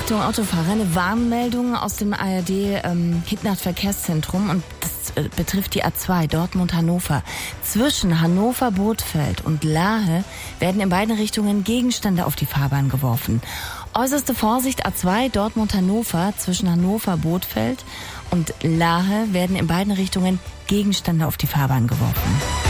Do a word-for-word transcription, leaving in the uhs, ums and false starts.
Achtung, Autofahrer, eine Warnmeldung aus dem A R D ähm, Hit-Nacht-Verkehrszentrum und das äh, betrifft die A zwei Dortmund-Hannover. Zwischen Hannover-Bothfeld und Lahe werden in beiden Richtungen Gegenstände auf die Fahrbahn geworfen. Äußerste Vorsicht, A zwei Dortmund-Hannover, zwischen Hannover-Bothfeld und Lahe werden in beiden Richtungen Gegenstände auf die Fahrbahn geworfen.